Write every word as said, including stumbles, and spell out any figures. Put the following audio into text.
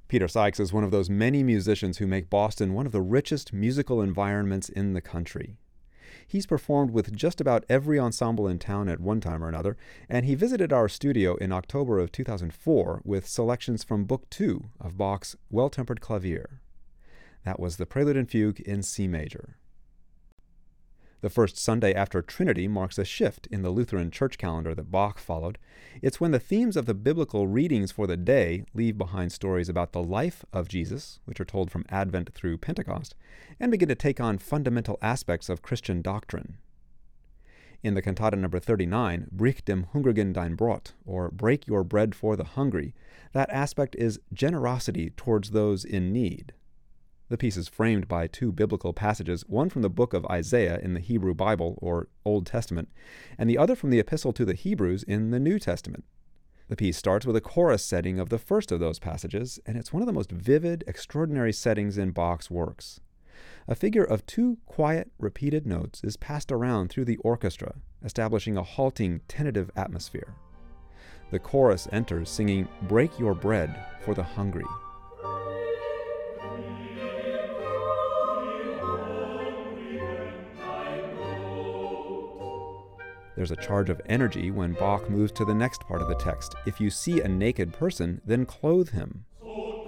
Peter Sykes is one of those many musicians who make Boston one of the richest musical environments in the country. He's performed with just about every ensemble in town at one time or another, and he visited our studio in October of two thousand four with selections from Book Two of Bach's Well-Tempered Clavier. That was the Prelude and Fugue in C major. The first Sunday after Trinity marks a shift in the Lutheran church calendar that Bach followed. It's when the themes of the biblical readings for the day leave behind stories about the life of Jesus, which are told from Advent through Pentecost, and begin to take on fundamental aspects of Christian doctrine. In the cantata number thirty-nine, Brich dem Hungrigen dein Brot, or Break Your Bread for the Hungry, that aspect is generosity towards those in need. The piece is framed by two biblical passages, one from the book of Isaiah in the Hebrew Bible, or Old Testament, and the other from the Epistle to the Hebrews in the New Testament. The piece starts with a chorus setting of the first of those passages, and it's one of the most vivid, extraordinary settings in Bach's works. A figure of two quiet, repeated notes is passed around through the orchestra, establishing a halting, tentative atmosphere. The chorus enters singing, "Break your bread for the hungry." There's a charge of energy when Bach moves to the next part of the text. If you see a naked person, then clothe him.